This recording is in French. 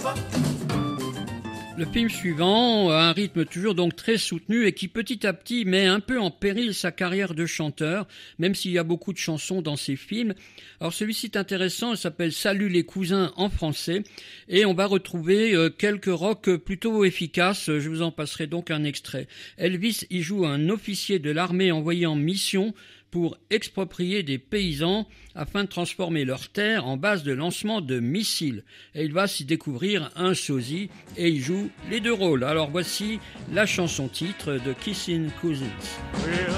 Le film suivant a un rythme toujours donc très soutenu et qui petit à petit met un peu en péril sa carrière de chanteur, même s'il y a beaucoup de chansons dans ses films. Alors celui-ci est intéressant, il s'appelle Salut les cousins en français et on va retrouver quelques rock plutôt efficaces. Je vous en passerai donc un extrait. Elvis y joue un officier de l'armée envoyé en mission pour exproprier des paysans afin de transformer leurs terres en base de lancement de missiles. Et il va s'y découvrir un sosie et il joue les deux rôles. Alors voici la chanson titre de Kissing Cousins.